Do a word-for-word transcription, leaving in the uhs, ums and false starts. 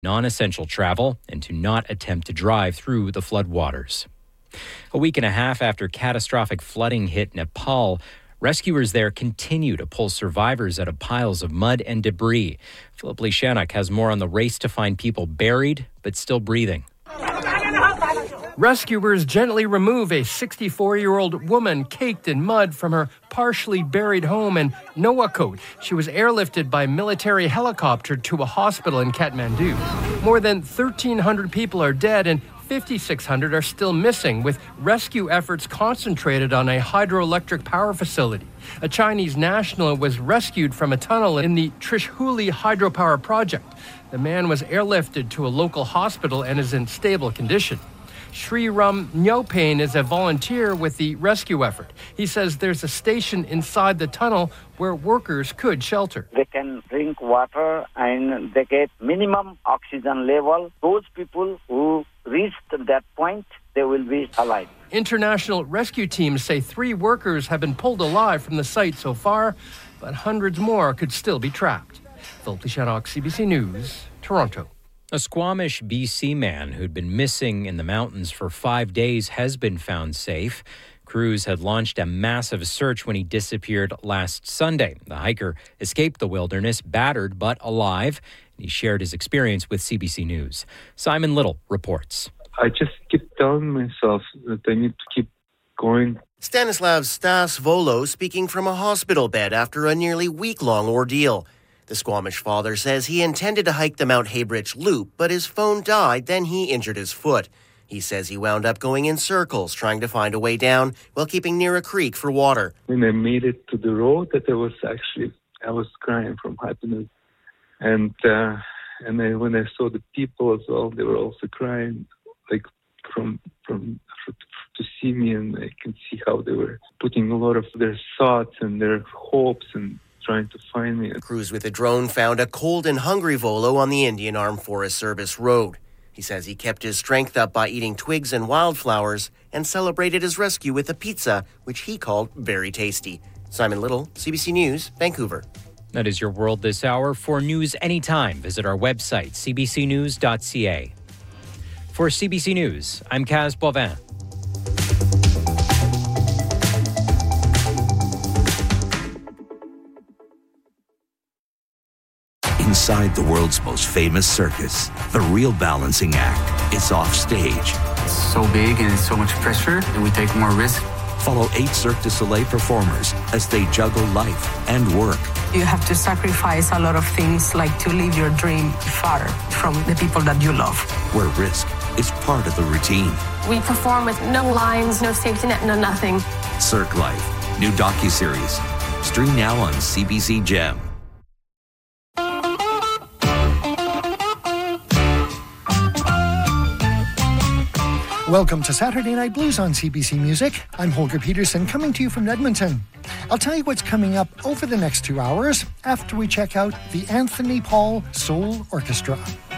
non-essential travel and to not attempt to drive through the floodwaters. A week and a half after catastrophic flooding hit Nepal, rescuers there continue to pull survivors out of piles of mud and debris. Philip Lishanak has more on the race to find people buried but still breathing. Rescuers gently remove a sixty-four-year-old woman caked in mud from her partially buried home in Nuwakot. She was airlifted by military helicopter to a hospital in Kathmandu. More than thirteen hundred people are dead and fifty-six hundred are still missing, with rescue efforts concentrated on a hydroelectric power facility. A Chinese national was rescued from a tunnel in the Trishuli hydropower project. The man was airlifted to a local hospital and is in stable condition. Sri Ram Nyopain is a volunteer with the rescue effort. He says there's a station inside the tunnel where workers could shelter. They can drink water and they get minimum oxygen level. Those people who reach that point, they will be alive. International rescue teams say three workers have been pulled alive from the site so far, but hundreds more could still be trapped. Philip Lishanak, C B C News, Toronto. A Squamish, B C man who'd been missing in the mountains for five days has been found safe. Crews had launched a massive search when he disappeared last Sunday. The hiker escaped the wilderness, battered but alive. He shared his experience with C B C News. Simon Little reports. I just keep telling myself that I need to keep going. Stanislav Stas Volo speaking from a hospital bed after a nearly week-long ordeal. The Squamish father says he intended to hike the Mount Haybridge Loop, but his phone died, then he injured his foot. He says he wound up going in circles, trying to find a way down while keeping near a creek for water. When I made it to the road, that I was actually, I was crying from happiness. And uh, and then when I saw the people as well, they were also crying, like from from to see me, and I can see how they were putting a lot of their thoughts and their hopes and trying to find me. Crews with a drone found a cold and hungry Volo on the Indian Armed Forest Service Road. He says he kept his strength up by eating twigs and wildflowers and celebrated his rescue with a pizza, which he called very tasty. Simon Little, C B C News, Vancouver. That is your world this hour. For news anytime, visit our website, c b c news dot c a. For C B C News, I'm Kaz Bovin. Inside the world's most famous circus, the real balancing act is off stage. It's so big and it's so much pressure that we take more risk. Follow eight Cirque du Soleil performers as they juggle life and work. You have to sacrifice a lot of things, like to leave your dream far from the people that you love. Where risk is part of the routine. We perform with no lines, no safety net, no nothing. Cirque Life, new docuseries. Stream now on C B C Gem. Welcome to Saturday Night Blues on C B C Music. I'm Holger Peterson, coming to you from Edmonton. I'll tell you what's coming up over the next two hours after we check out the Anthony Paul Soul Orchestra.